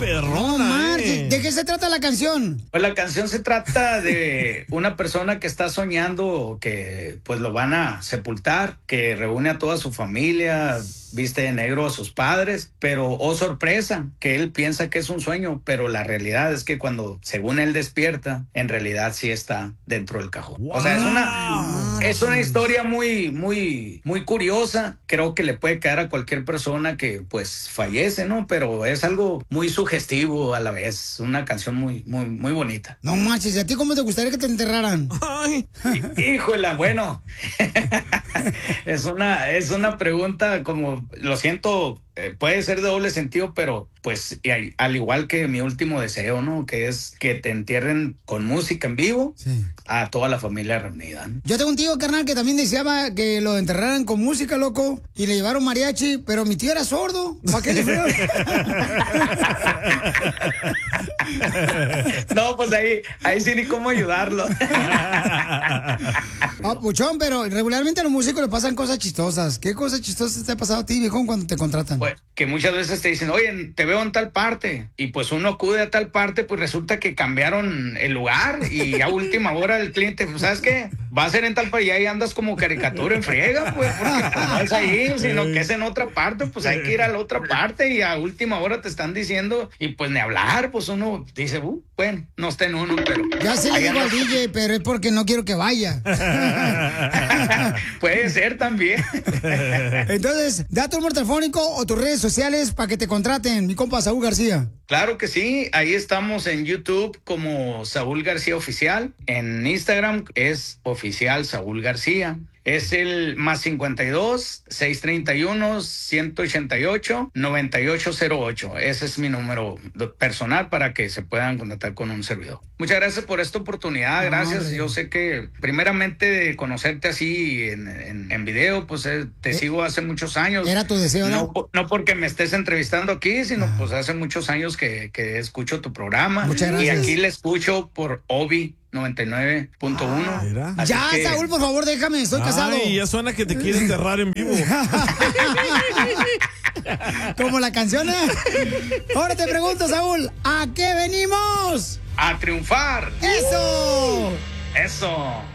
perrona, ¿De qué se trata la canción? Pues la canción se trata de una persona que está soñando que pues lo van a sepultar, que reúne a toda su familia, viste de negro a sus padres, pero oh sorpresa, que él piensa que es un sueño, pero la realidad es que cuando según él despierta, en realidad sí está dentro del cajón. Wow. O sea, es una historia muy curiosa. Creo que le puede caer a cualquier persona que pues fallece, ¿no? Pero es algo muy sugestivo a la vez, una canción muy bonita. No manches, ¿y a ti cómo te gustaría que te enterraran? Ay. Híjola, bueno. es una pregunta como, lo siento, puede ser de doble sentido, pero pues al igual que mi último deseo, ¿no? Que es que te entierren con música en vivo, sí, a toda la familia reunida, ¿no? Yo tengo un tío, carnal, que también deseaba que lo enterraran con música, loco, y le llevaron mariachi, pero mi tío era sordo. ¿Para qué le fue? No, pues ahí sí ni cómo ayudarlo. Puchón, pero regularmente a los músicos le pasan cosas chistosas. ¿Qué cosas chistosas te ha pasado a ti, viejón, cuando te contratan? Pues que muchas veces te dicen, oye, te veo en tal parte, y pues uno acude a tal parte, pues resulta que cambiaron el lugar, y a última hora el cliente, pues, ¿sabes qué? Va a ser en tal parte, y ahí andas como caricatura en friega, pues, porque pues, no es ahí, sino que es en otra parte, pues hay que ir a la otra parte, y a última hora te están diciendo, y pues ni hablar, pues uno dice, bueno, no está en uno, pero... Ya se le digo al DJ, pero es porque no quiero que vaya. Puede ser también. Entonces, da tu número telefónico o tus redes sociales para que te contraten, mi compa Saúl García. Claro que sí, ahí estamos en YouTube como Saúl García Oficial, en Instagram es Oficial Saúl García. Es el +52 631 188 9808. Ese es mi número personal para que se puedan contactar con un servidor. Muchas gracias por esta oportunidad, gracias. Yo sé que primeramente de conocerte así en video, pues te sigo hace muchos años. Era tu deseo, ¿no? No porque me estés entrevistando aquí, sino pues hace muchos años que escucho tu programa. Muchas gracias. Y aquí le escucho por Obi 99.1. Ya, Saúl, por favor, déjame, estoy casado. Ay, ya suena que te quiere enterrar en vivo. Como la canción, ¿eh? Ahora te pregunto, Saúl, ¿a qué venimos? A triunfar. ¡Eso! Eso.